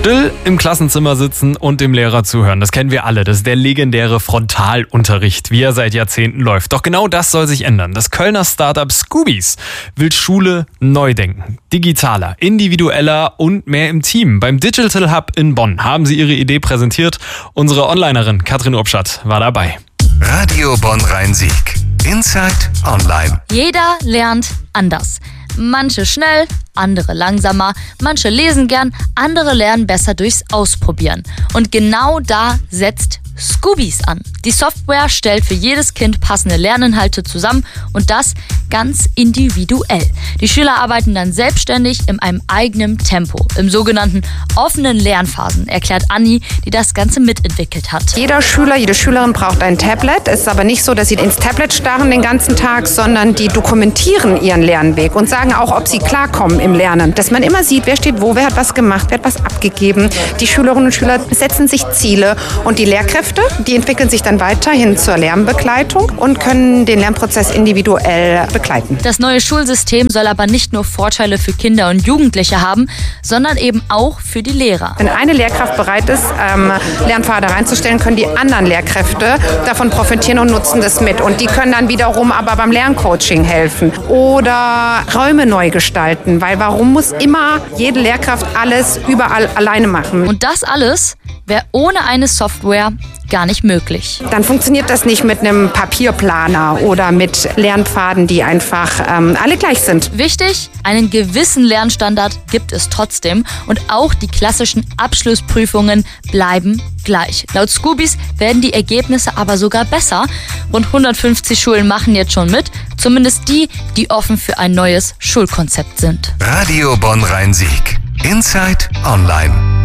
Still im Klassenzimmer sitzen und dem Lehrer zuhören. Das kennen wir alle. Das ist der legendäre Frontalunterricht, wie er seit Jahrzehnten läuft. Doch genau das soll sich ändern. Das Kölner Startup Scoobies will Schule neu denken. Digitaler, individueller und mehr im Team. Beim Digital Hub in Bonn haben sie ihre Idee präsentiert. Unsere Onlinerin Katrin Obstadt war dabei. Radio Bonn Rhein-Sieg. Inside Online. Jeder lernt anders. Manche schnell, andere langsamer, manche lesen gern, andere lernen besser durchs Ausprobieren. Und genau da setzt Scoobies an. Die Software stellt für jedes Kind passende Lerninhalte zusammen und das ganz individuell. Die Schüler arbeiten dann selbstständig in einem eigenen Tempo, im sogenannten offenen Lernphasen, erklärt Anni, die das Ganze mitentwickelt hat. Jeder Schüler, jede Schülerin braucht ein Tablet. Es ist aber nicht so, dass sie ins Tablet starren den ganzen Tag, sondern die dokumentieren ihren Lernweg und sagen auch, ob sie klarkommen im Lernen. Dass man immer sieht, wer steht wo, wer hat was gemacht, wer hat was abgegeben. Die Schülerinnen und Schüler setzen sich Ziele und die Lehrkräfte, die entwickeln sich dann weiter hin zur Lernbegleitung und können den Lernprozess individuell begleiten. Das neue Schulsystem soll aber nicht nur Vorteile für Kinder und Jugendliche haben, sondern eben auch für die Lehrer. Wenn eine Lehrkraft bereit ist, Lernpfade reinzustellen, können die anderen Lehrkräfte davon profitieren und nutzen das mit. Und die können dann wiederum aber beim Lerncoaching helfen oder Räume neu gestalten, weil warum muss immer jede Lehrkraft alles überall alleine machen? Und das alles wäre ohne eine Software gar nicht möglich. Dann funktioniert das nicht mit einem Papierplaner oder mit Lernpfaden, die einfach alle gleich sind. Wichtig, einen gewissen Lernstandard gibt es trotzdem und auch die klassischen Abschlussprüfungen bleiben gleich. Laut Scoobies werden die Ergebnisse aber sogar besser. Rund 150 Schulen machen jetzt schon mit, zumindest die, die offen für ein neues Schulkonzept sind. Radio Bonn Rhein-Sieg. Inside Online.